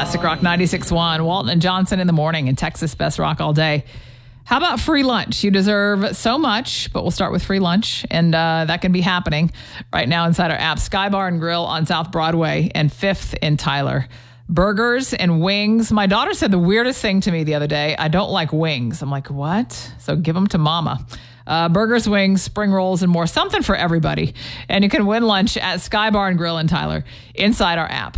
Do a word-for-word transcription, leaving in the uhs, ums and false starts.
Classic Rock ninety-six point one. Walton and Johnson in the morning and Texas Best Rock all day. How about free lunch? You deserve so much, but we'll start with free lunch, and uh, that can be happening right now inside our app. Sky Bar and Grill on South Broadway and fifth in Tyler. Burgers and wings. My daughter said the weirdest thing to me the other day. I don't like wings. I'm like, what? So give them to mama. Uh, burgers, wings, spring rolls, and more. Something for everybody. And you can win lunch at Sky Bar and Grill in Tyler inside our app.